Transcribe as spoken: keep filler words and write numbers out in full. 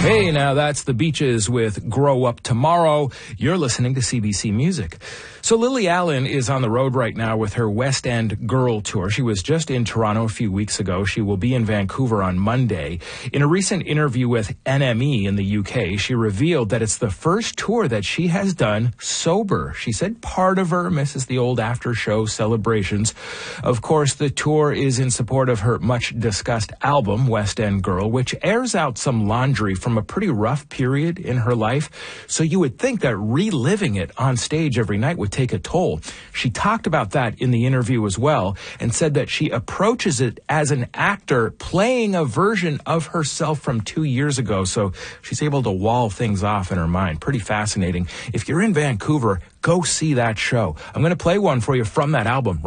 Hey, now that's the Beaches with Grow Up Tomorrow. You're listening to C B C Music. So Lily Allen is on the road right now with her West End Girl Tour. She was just in Toronto a few weeks ago. She will be in Vancouver on Monday. In a recent interview with N M E in the U K, she revealed that it's the first tour that she has done sober. She said part of her misses the old after-show celebrations. Of course, the tour is in support of her much-discussed album, West End Girl, which airs out some laundry from a pretty rough period in her life. So you would think that reliving it on stage every night would take a toll. She talked about that in the interview as well and said that she approaches it as an actor playing a version of herself from two years ago. So she's able to wall things off in her mind. Pretty fascinating. If you're in Vancouver, go see that show. I'm going to play one for you from that album.